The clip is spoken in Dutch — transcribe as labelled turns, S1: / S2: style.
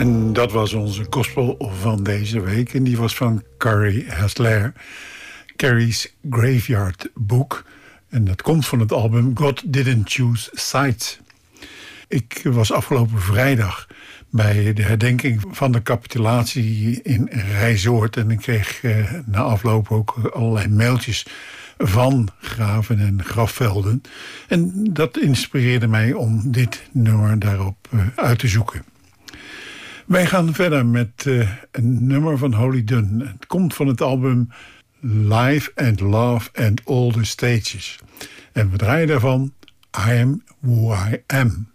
S1: En dat was onze gospel van deze week. En die was van Carrie Hasler. Carrie's Graveyard Book. En dat komt van het album God Didn't Choose Sides. Ik was afgelopen vrijdag bij de herdenking van de capitulatie in Rijsoord. En ik kreeg na afloop ook allerlei mailtjes van graven en grafvelden. En dat inspireerde mij om dit nummer daarop uit te zoeken. Wij gaan verder met een nummer van Holy Dunn. Het komt van het album Life and Love and All the Stages. En we draaien daarvan I Am Who I Am.